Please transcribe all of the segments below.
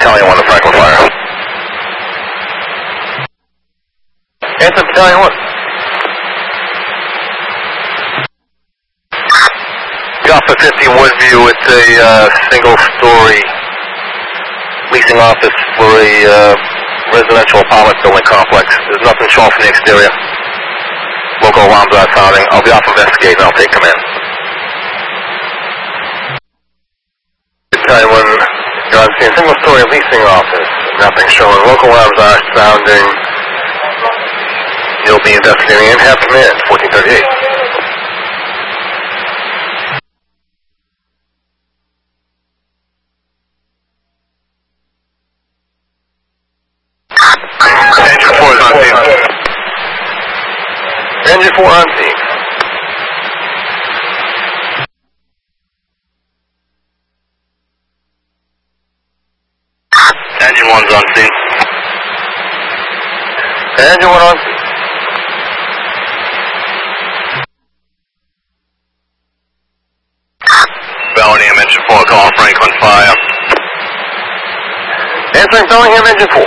Battalion 1 to Franklin Fire. Answer Battalion 1. Alpha 50 Woodview, it's a single-story leasing office for a residential apartment building complex. There's nothing shown from the exterior. Local alarms are sounding. I'll be off investigating. I'll take command. Battalion 1, you're on scene. Single-story leasing office. Nothing showing. Local alarms are sounding. You'll be investigating and have command. 1438. Engine 4 is on scene. Engine 4 on scene. Engine 1's on scene. Engine 1 on scene. Bellingham Engine 4, call Franklin Fire. Answering Bellingham Engine 4.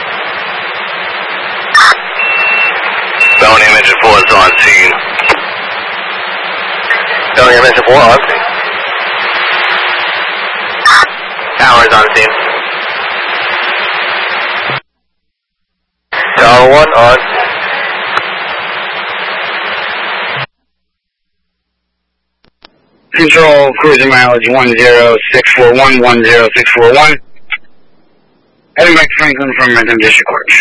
Bellingham Engine 4 is on scene. Bellingham Engine 4 on scene. Tower is on scene. Tower 1 on scene. Control, cruising mileage 10641, 10641. Heading back to Franklin from Rentham District Court.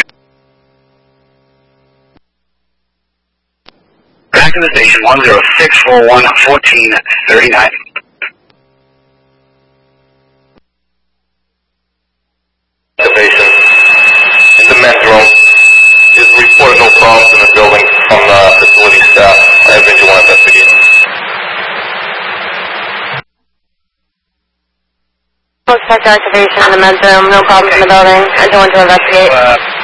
Back to the station, 10641, 1439. Activation in the men's room. Is reported no problems in the building from the facility staff. I have Engine 1 investigating. Expect activation in the men's room, no problems in the building. Engine 1 to investigate.